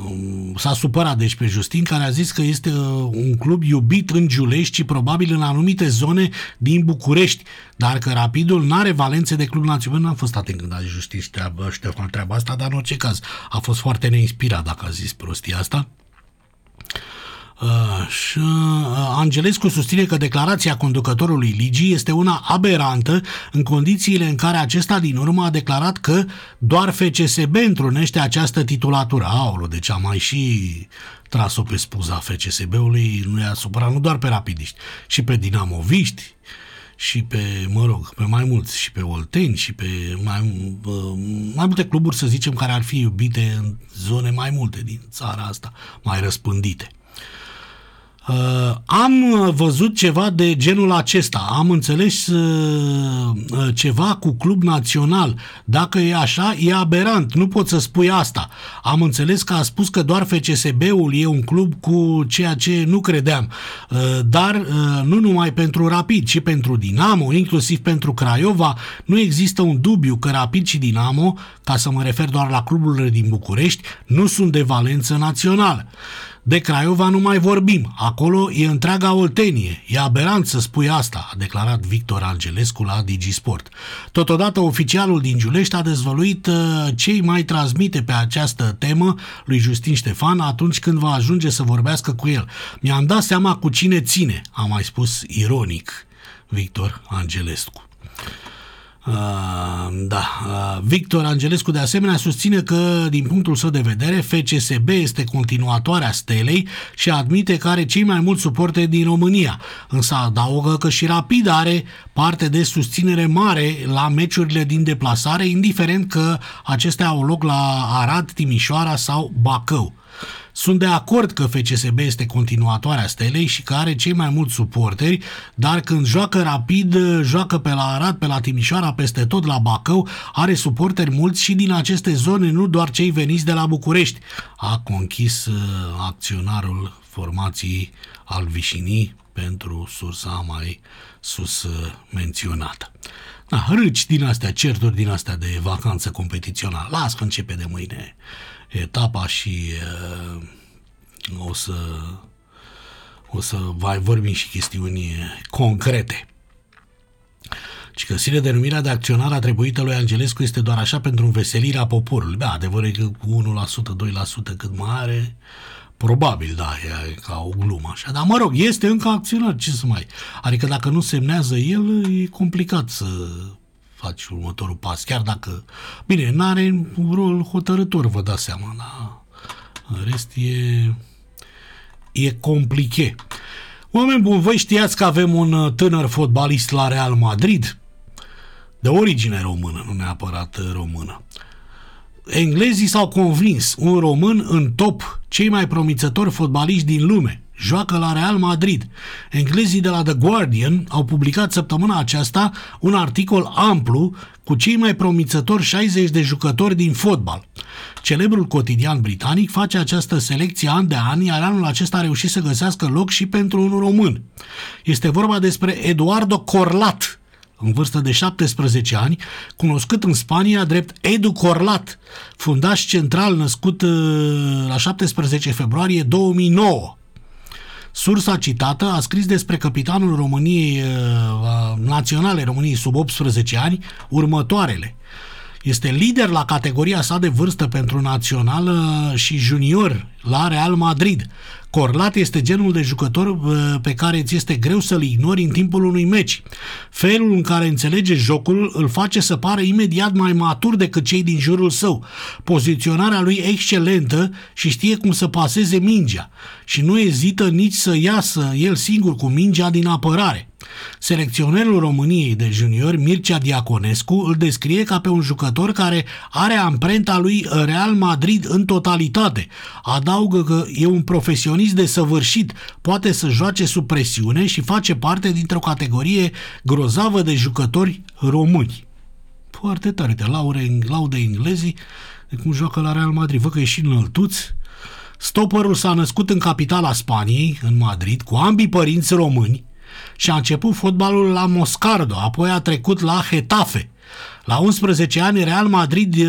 s-a supărat deci pe Justin, care a zis că este un club iubit în Giulești și probabil în anumite zone din București, dar că Rapidul n-are valențe de club național. N-am fost atent când a zis Justin Ștefan treaba asta, dar în orice caz a fost foarte neinspirat dacă a zis prostia asta. Și Angelescu susține că declarația conducătorului ligii este una aberantă în condițiile în care acesta din urmă a declarat că doar FCSB întrunește această titulatură. Aolo, deci a mai și tras-o pe spuza FCSB-ului, nu i-a supărat nu doar pe rapidiști, și pe dinamoviști, și pe, pe mai mulți, și pe olteni, și pe mai multe cluburi, să zicem, care ar fi iubite în zone mai multe din țara asta, mai răspândite. Am văzut ceva de genul acesta, am înțeles ceva cu club național. Dacă e așa, e aberant, nu pot să spui asta. Am înțeles că a spus că doar FCSB-ul e un club cu ceea ce nu credeam, dar nu numai pentru Rapid, ci pentru Dinamo, inclusiv pentru Craiova. Nu există un dubiu că Rapid și Dinamo, ca să mă refer doar la cluburile din București, nu sunt de valență națională. De Craiova nu mai vorbim, acolo e întreaga Oltenie. E aberant să spui asta, a declarat Victor Angelescu la DigiSport. Totodată, oficialul din Giulești a dezvăluit ce îi mai transmite pe această temă lui Justin Ștefan atunci când va ajunge să vorbească cu el. Mi-am dat seama cu cine ține, a mai spus ironic Victor Angelescu. Victor Angelescu de asemenea susține că, din punctul său de vedere, FCSB este continuatoarea Stelei și admite că are cei mai mulți suporteri din România, însă adaugă că și Rapid are parte de susținere mare la meciurile din deplasare, indiferent că acestea au loc la Arad, Timișoara sau Bacău. Sunt de acord că FCSB este continuatoarea Stelei și că are cei mai mulți suporteri, dar când joacă Rapid, joacă pe la Arad, pe la Timișoara, peste tot la Bacău, are suporteri mulți și din aceste zone, nu doar cei veniți de la București, a conchis acționarul formației al Vișinii pentru sursa mai sus menționată. Râci din astea, certuri din astea de vacanță competițională. Las că începe de mâine etapa și o să vorbim și chestiuni concrete. Și că sine denumirea de acționar atribuită lui Angelescu este doar așa pentru înveselirea poporului. Da, adevărul e că cu 1%, 2% cât mai are, probabil, da, e ca o glumă așa. Dar mă rog, este încă acționar, ce să mai... Adică dacă nu semnează el, e complicat să faci următorul pas, chiar dacă... Bine, n-are un rol hotărător, vă dați seama, dar în rest e complicat. Oameni buni, voi știați că avem un tânăr fotbalist la Real Madrid? De origine română, nu neapărat română. Englezii s-au convins, un român în top, cei mai promițători fotbaliști din lume. Joacă la Real Madrid. Englezii de la The Guardian au publicat săptămâna aceasta un articol amplu cu cei mai promițători 60 de jucători din fotbal. Celebrul cotidian britanic face această selecție an de an, iar anul acesta a reușit să găsească loc și pentru un român. Este vorba despre Eduardo Corlat, în vârstă de 17 ani, cunoscut în Spania drept Edu Corlat, fundaș central născut la 17 februarie 2009. Sursa citată a scris despre capitanul României naționale României sub 18 ani următoarele. Este lider la categoria sa de vârstă pentru națională și junior la Real Madrid. Corlat este genul de jucător pe care ți este greu să-l ignori în timpul unui meci. Felul în care înțelege jocul îl face să pară imediat mai matur decât cei din jurul său. Poziționarea lui excelentă și știe cum să paseze mingea și nu ezită nici să iasă el singur cu mingea din apărare. Selecționerul României de juniori, Mircea Diaconescu, îl descrie ca pe un jucător care are amprenta lui Real Madrid în totalitate. Adaugă că e un profesionist desăvârșit, poate să joace sub presiune și face parte dintr-o categorie grozavă de jucători români. Foarte tare, laude englezii de cum joacă la Real Madrid. Văd că e și înăltuț. Stopperul s-a născut în capitala Spaniei, în Madrid, cu ambii părinți români și a început fotbalul la Moscardo, apoi a trecut la Getafe. La 11 ani, Real Madrid